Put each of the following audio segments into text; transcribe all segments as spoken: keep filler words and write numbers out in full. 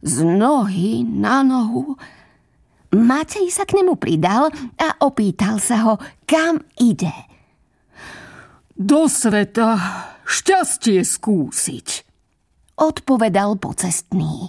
z nohy na nohu. Matej sa k nemu pridal a opýtal sa ho, kam ide. Do sveta šťastie skúsiť, odpovedal pocestný.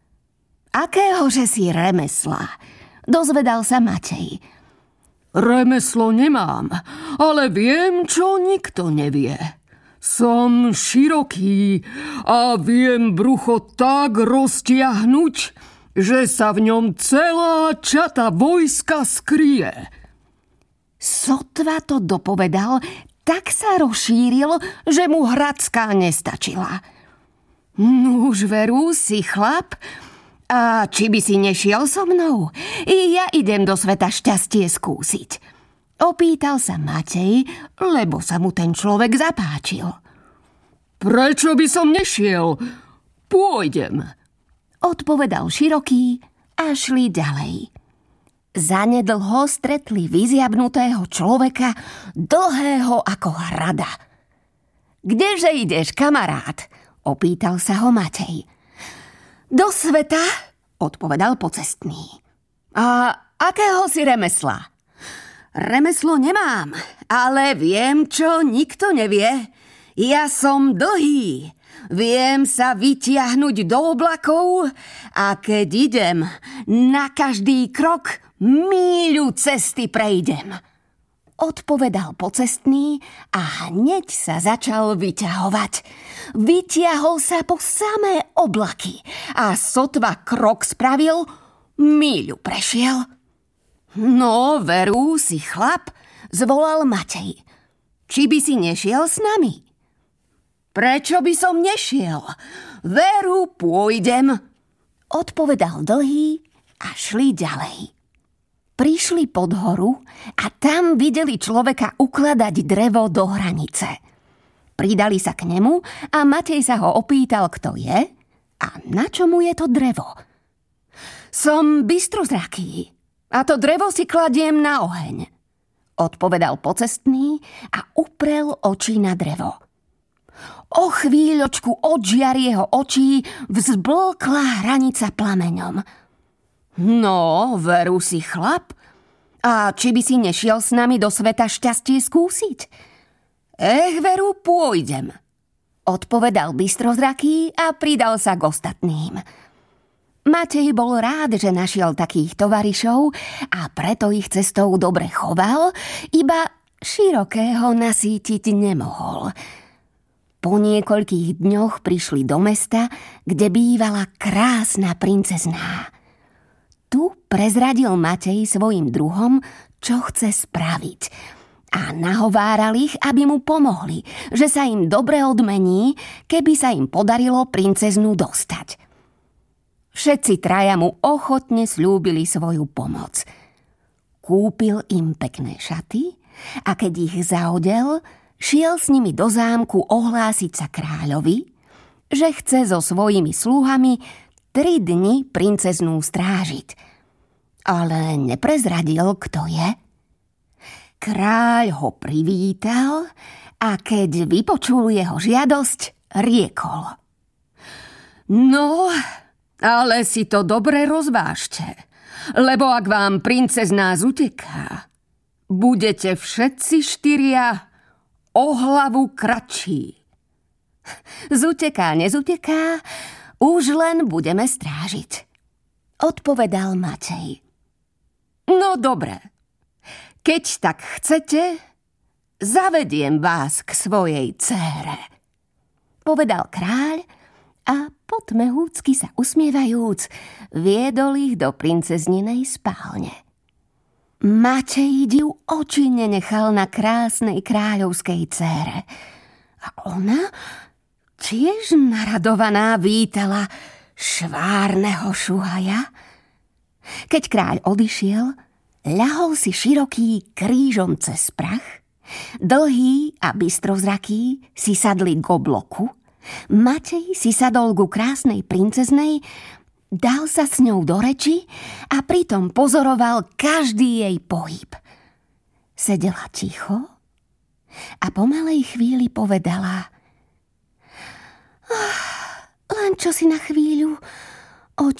Akéhože si remesla? Dozvedal sa Matej. Remeslo nemám, ale viem, čo nikto nevie. Som široký a viem brucho tak roztiahnuť, že sa v ňom celá čata vojska skrie. Sotva to dopovedal, tak sa rozšíril, že mu hradská nestačila. Nuž veru si chlap, a či by si nešiel so mnou? I ja idem do sveta šťastie skúsiť. Opýtal sa Matej, lebo sa mu ten človek zapáčil. Prečo by som nešiel? Pôjdem, odpovedal široký a šli ďalej. Zanedlho stretli vyziabnutého človeka, dlhého ako hrada. Kdeže ideš, kamarát? Opýtal sa ho Matej. Do sveta, odpovedal pocestný. A akého si remesla? Remeslo nemám, ale viem, čo nikto nevie. Ja som dlhý, viem sa vytiahnuť do oblakov a keď idem, na každý krok míľu cesty prejdem. Odpovedal pocestný a hneď sa začal vyťahovať. Vytiahol sa po samé oblaky a sotva krok spravil, míľu prešiel. No, veru si chlap, zvolal Matej. Či by si nešiel s nami? Prečo by som nešiel? Veru pôjdem, odpovedal dlhý a šli ďalej. Prišli pod horu a tam videli človeka ukladať drevo do hranice. Pridali sa k nemu a Matej sa ho opýtal, kto je a na čo mu je to drevo. Som bystrozraký a to drevo si kladiem na oheň, odpovedal pocestný a uprel oči na drevo. O chvíľočku od žiar jeho očí vzblkla hranica plameňom. No, veru si chlap. A či by si nešiel s nami do sveta šťastie skúsiť? Ech, veru, pôjdem, odpovedal bystrozraký a pridal sa k ostatným. Matej bol rád, že našiel takých tovarišov a preto ich cestou dobre choval, iba širokého nasýtiť nemohol. Po niekoľkých dňoch prišli do mesta, kde bývala krásna princezná. Tu prezradil Matej svojim druhom, čo chce spraviť a nahováral ich, aby mu pomohli, že sa im dobre odmení, keby sa im podarilo princeznú dostať. Všetci traja mu ochotne sľúbili svoju pomoc. Kúpil im pekné šaty a keď ich zaodel, šiel s nimi do zámku ohlásiť sa kráľovi, že chce so svojimi sluhami tri dni princeznú strážiť. Ale neprezradil, kto je. Kráľ ho privítal a keď vypočul jeho žiadosť, riekol. No, ale si to dobre rozvážte, lebo ak vám princezná zuteká, budete všetci štyria o hlavu kratší. Zuteká, nezuteká, už len budeme strážiť, odpovedal Matej. No dobre, keď tak chcete, zavediem vás k svojej dcére, povedal kráľ a potmehúcky sa usmievajúc, viedol ich do princezninej spálne. Matej div oči nenechal na krásnej kráľovskej dcére. A ona tiež naradovaná vítala švárneho šuhaja. Keď kráľ odišiel, ľahol si široký krížom cez prach, dlhý a bystrozraký si sadli k obloku, Matej si sadol ku krásnej princeznej, dal sa s ňou do reči a pritom pozoroval každý jej pohyb. Sedela ticho a po malej chvíli povedala: Len čo si na chvíľu,